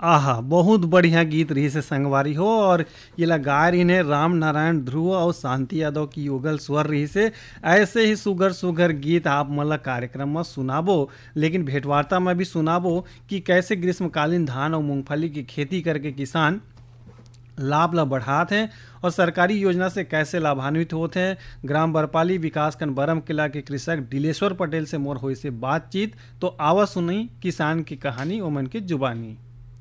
आहा, बहुत बढ़िया गीत रही से संगवारी हो। और ये लगा रही ने राम नारायण ध्रुव और शांति यादव की युगल स्वर रही से। ऐसे ही सुगर सुगर गीत आप मतलब कार्यक्रम में सुनाबो, लेकिन भेंटवार्ता में भी सुनाबो कि कैसे ग्रीष्मकालीन धान और मूंगफली की खेती करके किसान लाभ ला बढ़ाते हैं और सरकारी योजना से कैसे लाभान्वित होते हैं। ग्राम बरपाली विकासखंड बरम किला के कृषक दिलेश्वर पटेल से मोर हुई से बातचीत। तो आवा सुनी किसान की कहानी ओमन की जुबानी।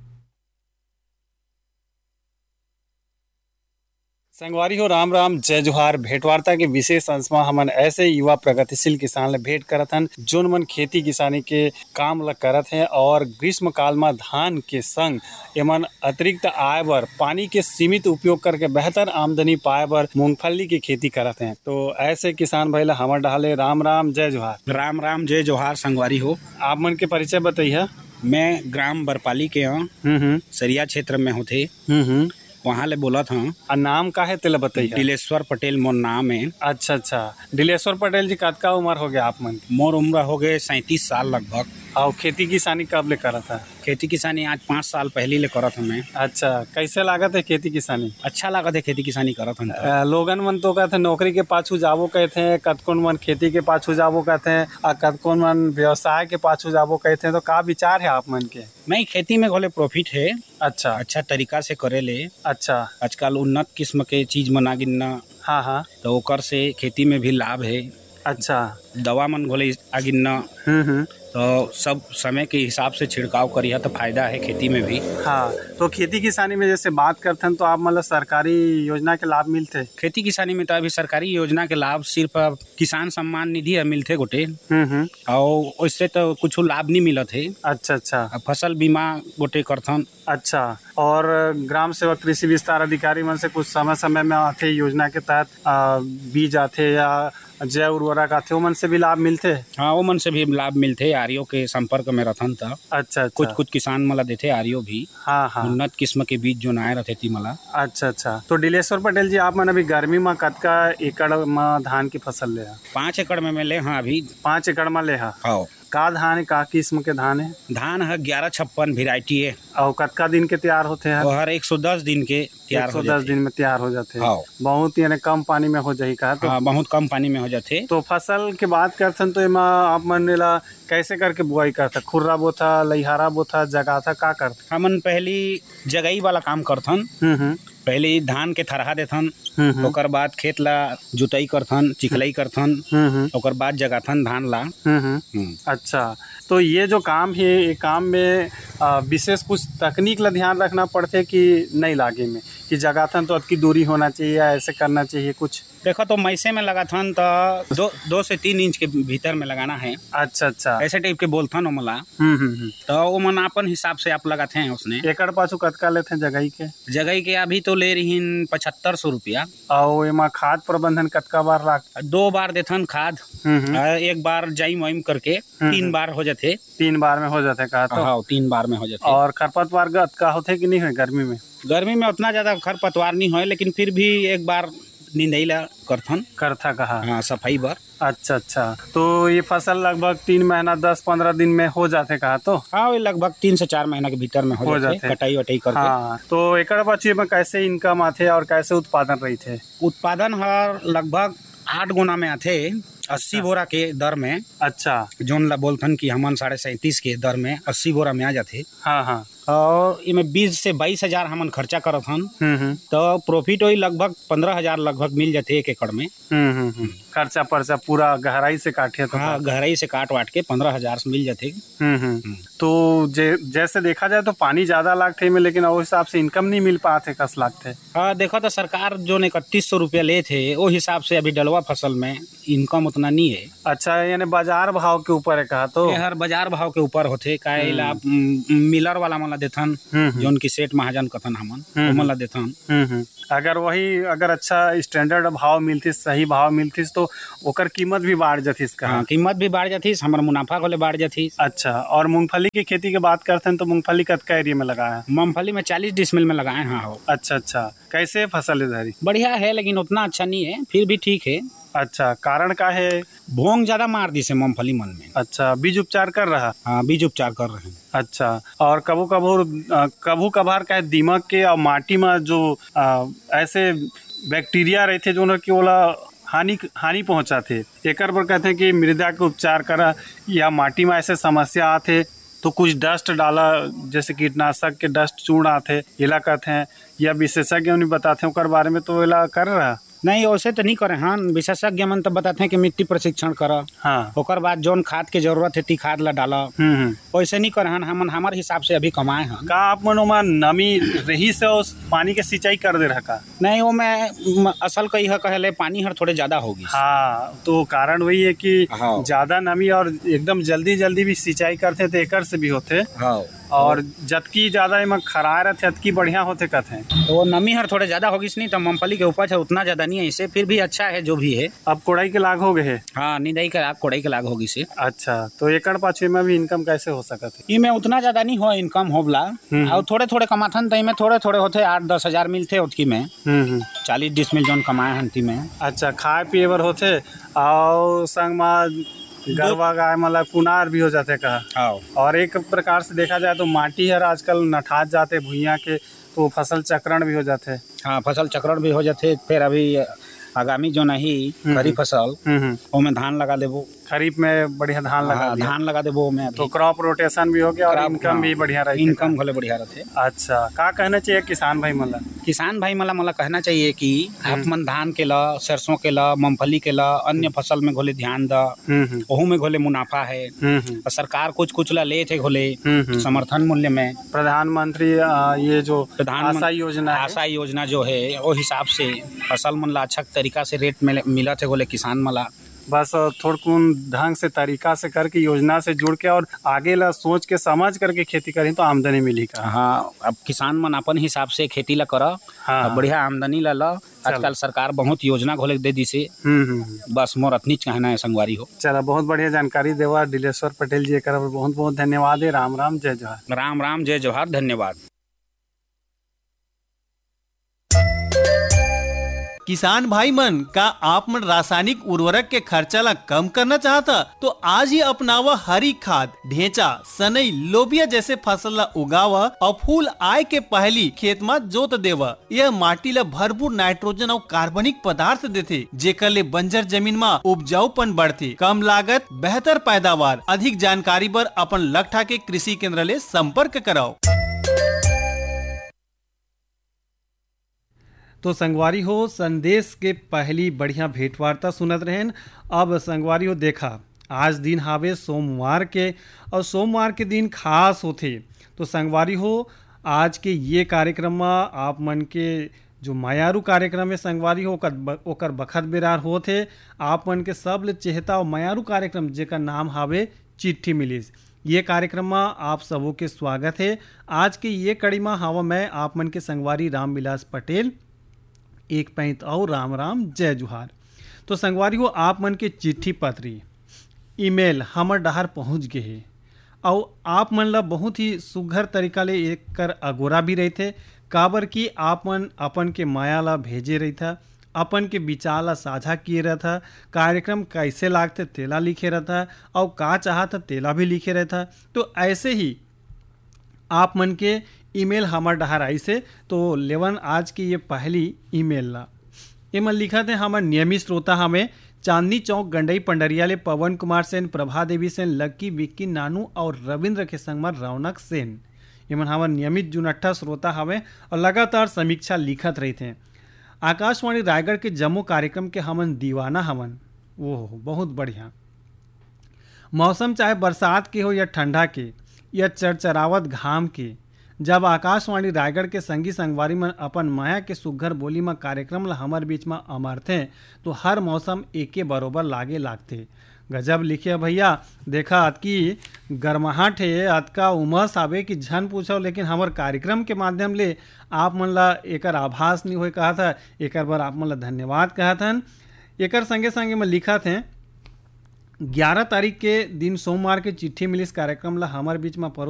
संगवारी हो राम राम जय जोहार। भेंटवार्ता के विशेष अंश में हमन ऐसे युवा प्रगतिशील किसान ले भेंट करत हन जोन मन खेती किसानी के काम ला करत हैं और ग्रीष्म काल में धान के संग एमन अतिरिक्त आय बर पानी के सीमित उपयोग करके बेहतर आमदनी पाए बर मूंगफली की खेती करत हैं। तो ऐसे किसान भाई ला हमर डाले राम राम जय जोहार। राम राम जय जोहार संगवारी हो। आप मन के परिचय बताइए। मैं ग्राम बरपाली के हूँ, सरिया क्षेत्र में होते वहाँ ले बोला था। और नाम का है तेला बताइए। दिलेश्वर पटेल मोर नाम है। अच्छा अच्छा, दिलेश्वर पटेल जी कतका उम्र हो गया आप मन? मोर उम्र हो गए 37 साल लगभग। और खेती किसानी कब ले करा था? खेती किसानी आज 5 साल पहले ले करत हूँ मैं। अच्छा, कैसे लागत है खेती किसानी? अच्छा लागत है खेती किसानी करत हूँ। लोगन मन तो कहते नौकरी के पाछू जाबो कहते हैं, कतकोन मन खेती के पाछू जाबो कहते हैं और कतकोन मन व्यवसाय के पाछू जाबो कहते हैं। तो का विचार है आप मन के? नहीं, खेती में घोले प्रॉफिट है। अच्छा अच्छा तरीका से करे ले। अच्छा, आजकल उन्नत किस्म के चीज मना गिनना। हाँ हाँ, तो ओकर से खेती में भी लाभ है। अच्छा, दवा मन घोले आगिनना तो सब समय के हिसाब से छिड़काव करिए तो फायदा है खेती में भी। हाँ, तो खेती किसानी में जैसे बात करते हैं तो आप मतलब सरकारी योजना के लाभ मिलते? खेती किसानी में तो अभी सरकारी योजना के लाभ सिर्फ किसान सम्मान निधि मिलते गोटे और उससे तो कुछ लाभ नहीं मिलत है। अच्छा अच्छा, फसल बीमा गोटे करथन। अच्छा, और ग्राम सेवक कृषि विस्तार अधिकारी मन से कुछ समय समय में आते योजना के तहत बीज आते या जैव उर्वरक आते, वो मन से भी लाभ मिलते? हाँ, वो मन से भी लाभ मिलते। आरियो के संपर्क में रहथन था। अच्छा, कुछ किसान मला देते आरियो भी। हाँ हाँ, उन्नत किस्म के बीज जो नए रहते थी मला। अच्छा अच्छा, तो दिलेश्वर पटेल जी आप मन अभी गर्मी में कतका एकड़ में धान की फसल ले? 5 एकड़ में मैं ले। हाँ, अभी 5 एकड़ में ले। हाँ, का धान है, का किस्म के धान है? धान है 1156 वेराइटी है। और कतका दिन के तैयार होते हैं? और 110 दिन के तैयार हो जाते। 110 दिन में तैयार हो जाते हैं। हाँ। बहुत यानी कम पानी में हो जाही का? तो हाँ, बहुत कम पानी में हो जाते। तो फसल के बात करथन तो एमा आप मन ला कैसे करके बुआई करता? खुर्रा बोथा, लइहारा बोथा, जगाथा, का करता? हमन पहली जगई वाला काम करथन। पहले धान के थरहा देथन, ओकर बाद खेत ला जुताई करथन, चिखलाई करथन, ओकर बाद जगाथन धान ला। अच्छा, तो ये जो काम है, ये काम में विशेष कुछ तकनीक ला ध्यान रखना पड़ते कि नहीं लागे में कि जगाथन तो अतकी दूरी होना चाहिए या ऐसे करना चाहिए कुछ? देखो तो मैसे में लगाथन तो 2 से 3 इंच के भीतर में लगाना है। अच्छा अच्छा, ऐसे टाइप के बोलथन ओमला। तो वो मन अपन हिसाब से आप लगाते हैं उसने। एकड़ पाछू कतका लेते हैं जगई के? जगई के अभी तो ले रही 7500 रुपया। और एमा खाद प्रबंधन कतका बार लाग? 2 बार देथन खाद। एक बार जाइम वाइम करके 3 बार हो जाते। 3 बार में हो जाते का? तो हाँ, 3 बार में हो जाते। और खरपतवार का होते कि नहीं है गर्मी में? गर्मी में उतना ज्यादा खरपतवार नहीं हो, लेकिन फिर भी एक बार निंदाइला करथन। करथा कहा? हाँ, सफाई बार। अच्छा अच्छा, तो ये फसल लगभग 3 महीना 10-15 दिन में हो जाते कहा? तो हाँ, लगभग 3 से 4 महीना के भीतर में हो जाते कटाई वटाई करके। हाँ, तो एकड़ पाछू में कैसे इनकम आते और कैसे उत्पादन रही थे? उत्पादन हर लगभग 8 गुना में आते 80 बोरा के दर में। अच्छा, जोन ला बोलथन कि हमन 37.5 के दर में 80 बोरा में आ जाते। हाँ हाँ, और इमे 20 से 22 हजार हमन खर्चा करत हन। तो प्रॉफिट वही लगभग 15,000 लगभग मिल जाते 1 एकड़ में। खर्चा पर्चा पूरा गहराई से काटे तो? हाँ, गहराई से काट वाट के 15,000 मिल जाते। तो जैसे देखा जाए तो पानी ज्यादा लागते में, लेकिन उस हिसाब से इनकम नहीं मिल पाते कस लागते? हाँ, देखो तो सरकार जो 3100 रुपया ले थे वो हिसाब से अभी डलवा फसल में इनकम उतना नहीं है। अच्छा, यानी बाजार भाव के ऊपर है कहा? तो हर बाजार भाव के ऊपर होते। काहे मिलर वाला मला देथन, जोन की सेठ महाजन कथन हमन मला देथन। अगर अच्छा स्टैंडर्ड भाव मिलती, सही भाव मिलती तो ओकर कीमत भी बढ़ जातीस का? हाँ, कीमत भी बढ़ जातीस, हमारा मुनाफा को ले बढ़ जातीस। अच्छा, और मूंगफली की खेती की बात करते हैं तो मूंगफली कतका एरिया में लगाया है? मूंगफली में 40 डिसमिल में लगाए हैं। हाँ। अच्छा अच्छा, कैसे फसल है? बढ़िया है, लेकिन उतना अच्छा नहीं है, फिर भी ठीक है। अच्छा, कारण का है? भोंग ज्यादा मार दी से मूंगफली मन में। अच्छा, बीज उपचार कर रहा? हाँ, बीज उपचार कर रहे हैं। अच्छा, और कभू कभार का है दीमक के और माटी में जो ऐसे बैक्टीरिया रहते जो कि ओला हानि पहुंचाते, एकर पर कहते हैं कि मृदा के उपचार करा या माटी में ऐसे समस्या आते तो कुछ डस्ट डाला, जैसे कीटनाशक के डस्ट चूर्ण आते, इला कहते हैं या विशेषज्ञ नहीं बताते हैं ओकर बारे में, तो इला कर रहा? नहीं, वैसे तो नहीं करे। हाँ, विशेषज्ञ मन तो बताते हैं कि मिट्टी परीक्षण करा। हाँ, ओकर बाद जोन खाद के जरूरत है ती खाद ला डाला। वैसे नहीं करे। हम हमारे हिसाब से अभी कमाए हैं। का आप मनो में नमी रही से उस पानी के सिंचाई कर दे रहा का? नहीं, वो मैं असल कही है कहले पानी हर थोड़े ज्यादा होगी। हाँ, तो कारण वही है कि हाँ, ज्यादा नमी और एकदम जल्दी भी सिंचाई करते तो एकर से भी होते। हाँ, और जतकी ज्यादा इमा खराय रहते अतकी बढ़िया होते कहते हैं। तो वो नमी हर थोड़े ज्यादा होगी, नहीं तो मूंगफली के उपज है उतना ज्यादा नहीं है इसे, फिर भी अच्छा है जो भी है। अब कोड़ाई के लाग हो गए है? हाँ, निदाई के लाग कोड़ाई के लाग होगी से। अच्छा, तो एकड़ पाछे में भी इनकम कैसे हो सकता है? इमे उतना ज्यादा नहीं हो इनकम होबला, और थोड़े थोड़े कमाथन तो इमे थोड़े थोड़े होते 8-10 हजार मिलते उतकी में। 40 डिसमिल जोन कमाए हंती में। अच्छा, खाए पिए बर होते और संग में गरवा गाय मतलब कुनार भी हो जाते का। और एक प्रकार से देखा जाए तो माटी हर आजकल नठात जाते भुइयां के, तो फसल चक्रण भी हो जाते। हाँ, फसल चक्रण भी हो जाते। फिर अभी आगामी जो नहीं खरीफ फसल में धान लगा देबो। खरीफ में बढ़िया धान लगा देबो में, तो क्रॉप रोटेशन भी हो गया और इनकम भी बढ़िया रही। इनकम भले बढ़िया रहते। अच्छा, का कहना चाहिए किसान भाई मला कहना चाहिए कि आप मन धान के ला, सरसों के ला, मूंगफली के ला, अन्य फसल में घोले ध्यान दा, ओहू में घोले मुनाफा है। सरकार कुछ ला ले थे घोले समर्थन मूल्य में। प्रधानमंत्री ये जो आशा योजना जो है वो हिसाब से फसल मन ला अच्छा तरीका से रेट में मिला थे बोले किसान मला। बस थोड़कुन ढंग से तरीका से करके योजना से जुड़ के और आगे ला सोच के समझ करके खेती करें तो आमदनी मिली का। हाँ, अब किसान मन अपन हिसाब से खेती ला करा। हाँ, बढ़िया आमदनी ला। आजकल सरकार बहुत योजना घोले दे दी से। बस मोर अतनी कहना है संगवारी हो। चला, बहुत बढ़िया जानकारी देवा दिलेश्वर पटेल जी, कर बहुत बहुत धन्यवाद है। राम राम जय जोहार। राम राम जय जोहार, धन्यवाद। किसान भाई मन, का आप मन रासायनिक उर्वरक के खर्चा ला कम करना चाहता तो आज ही अपनावा हरी खाद, ढेंचा, सनई, लोबिया जैसे फसल ला उगावा और फूल आए के पहली खेत में जोत देवा। यह माटी ला भरपूर नाइट्रोजन और कार्बनिक पदार्थ देते, जेकर ले बंजर जमीन में उपजाऊपन बढ़ते, कम लागत, बेहतर पैदावार। अधिक जानकारी बर अपन लगठा के कृषि केंद्र ले संपर्क कराओ। तो संगवारी हो, संदेश के पहली बढ़िया भेंटवार्ता सुनत रहें। अब संगवारी हो देखा, आज दिन हावे सोमवार के और सोमवार के दिन खास होते। तो संगवारी हो, आज के ये कार्यक्रम में आप मन के जो मायारू कार्यक्रम है संगवारी हो ओकर बखत बेरार होते। आप मन के सब ले चेहता और मायारू कार्यक्रम जेकर नाम हावे चिट्ठी मिलिस। ये कार्यक्रम में आप सबों के स्वागत है। आज के ये कड़ी में हावा मैं आप मन के संगवारी रामविलास पटेल, एक पैंत और राम राम जय जोहार। तो संगवारी हो, आप मन के चिट्ठी पत्री ईमेल हमर डहार पहुंच गए है और आप मन ला बहुत ही सुघर तरीका ले एक कर अगोरा भी रही थे। काबर की आप मन अपन के माया ला भेजे रही था, अपन के विचार ला साझा किए रहता, कार्यक्रम कैसे लागते तेला लिखे रहता और का चाहता तेला भी लिखे रहता। तो ऐसे ही आप मन के ईमेल हमार डहार आई से। तो लेवन आज की ये पहली ईमेल ला एमन लिखा थे हमार नियमित श्रोता हमें चांदनी चौक गंडई पंडरिया ले पवन कुमार सेन, प्रभा देवी सेन, लक्की, विक्की, नानू और रविंद्र के संग में रौनक सेन। एमन हमार नियमित जुनट्ठा श्रोता हमें और लगातार समीक्षा लिखत रही थे। आकाशवाणी रायगढ़ के जम्मू कार्यक्रम के हमन दीवाना हमन। वो बहुत बढ़िया मौसम, चाहे बरसात के हो या ठंडा के या चरचरावत घाम के, जब आकाशवाणी रायगढ़ के संगी संगवारी में अपन माया के सुघर बोली में कार्यक्रम ला हमार बीच में अमरथे तो हर मौसम एके बरोबर लागे लागते। गजब लिखे भैया, देखा अतकी गरमाहट है, अतका उमस आवे कि झन पूछो, लेकिन हमार कार्यक्रम के माध्यम ले आप मन ला एकर आभास नहीं होए कहा था। एकर बार आप मन ला धन्यवाद कहा था। एकर संगे संगे में लिखा थे 11 तारीख के दिन सोमवार के चिट्ठी मिलिस कार्यक्रम ला हमार बीच में